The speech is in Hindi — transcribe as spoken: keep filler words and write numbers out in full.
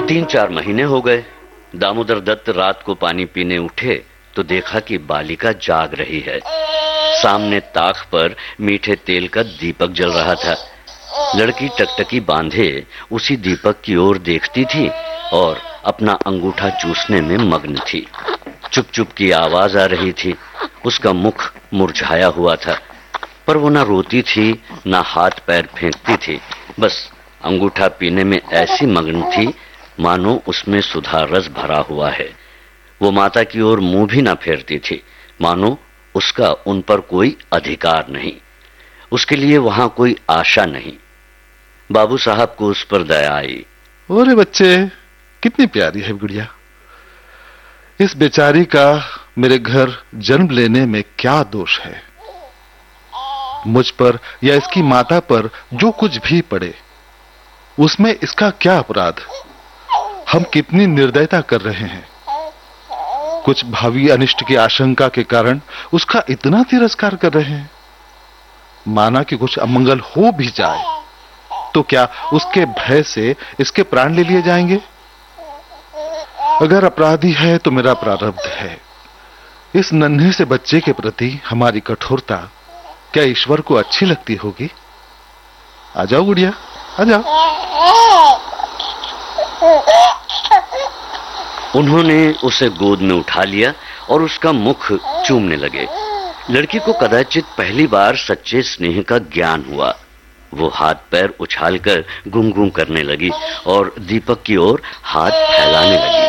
तीन चार महीने हो गए। दामोदर दत्त रात को पानी पीने उठे तो देखा कि बालिका जाग रही है। सामने ताक पर मीठे तेल का दीपक जल रहा था। लड़की टकटकी बांधे उसी दीपक की ओर देखती थी और अपना अंगूठा चूसने में मग्न थी। चुप चुप की आवाज आ रही थी। उसका मुख मुरझाया हुआ था, पर वो ना रोती थी ना हाथ पैर फेंकती थी। बस अंगूठा पीने में ऐसी मग्न थी मानो उसमें सुधा रस भरा हुआ है। वो माता की ओर मुंह भी ना फेरती थी, मानो उसका उन पर कोई अधिकार नहीं, उसके लिए वहां कोई आशा नहीं। बाबू साहब को उस पर दया आई। ओरे बच्चे, कितनी प्यारी है गुड़िया। इस बेचारी का मेरे घर जन्म लेने में क्या दोष है? मुझ पर या इसकी माता पर जो कुछ भी पड़े, उसमें इसका क्या अपराध? हम कितनी निर्दयता कर रहे हैं। कुछ भावी अनिष्ट की आशंका के कारण उसका इतना तिरस्कार कर रहे हैं। माना कि कुछ अमंगल हो भी जाए तो क्या उसके भय से इसके प्राण ले लिए जाएंगे? अगर अपराधी है तो मेरा प्रारब्ध है। इस नन्हे से बच्चे के प्रति हमारी कठोरता क्या ईश्वर को अच्छी लगती होगी? आ जाओ गुड़िया, आ जाओ। उन्होंने उसे गोद में उठा लिया और उसका मुख चूमने लगे। लड़की को कदाचित पहली बार सच्चे स्नेह का ज्ञान हुआ। वो हाथ पैर उछालकर गुम गुम करने लगी और दीपक की ओर हाथ फैलाने लगी।